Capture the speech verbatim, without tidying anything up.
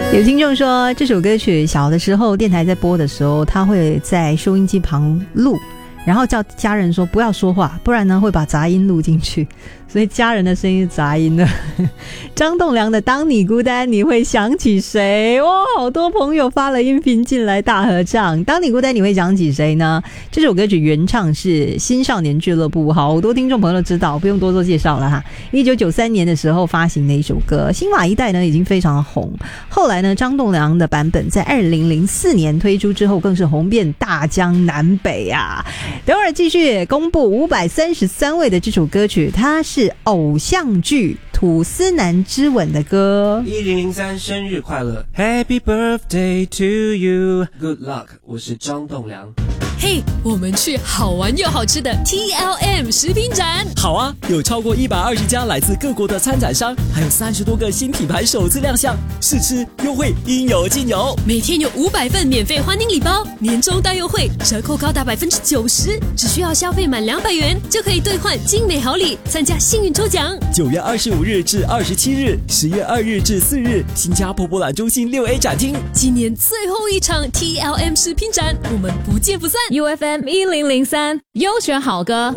有听众说，这首歌曲小的时候电台在播的时候，他会在收音机旁录，然后叫家人说不要说话，不然呢会把杂音录进去，所以家人的声音是杂音的。张栋梁的《当你孤单你会想起谁》，哇，好多朋友发了音频进来大合唱。当你孤单你会想起谁呢？这首歌曲原唱是新少年俱乐部，好多听众朋友都知道，不用多做介绍了哈。一九九三年的时候发行的一首歌，新马一代呢已经非常的红。后来呢，张栋梁的版本在二零零四年推出之后，更是红遍大江南北啊。等会儿继续公布五百三十三位的这首歌曲，它是偶像剧《吐司男之吻》的歌。 一零零三生日快乐 ，Happy birthday to you，Good luck， 我是张栋梁。 嘿、hey, 我们去好玩又好吃的 T L M 食品展。 好啊，有超过一百二十家来自各国的参展商，还有三十多个新品牌首次亮相，试吃优惠应有尽有。 每天有五百份免费欢迎礼包，年终大优惠，折扣高达百分之九十，只需要消费满两百元就可以兑换精美好礼，参加幸运抽奖。 九月二十五日至二十七日，十月二日至四日，新加坡博览中心六 A 展厅。 今年最后一场 T L M 食品展，我们不见不散。 U F M 一零零三优选好歌。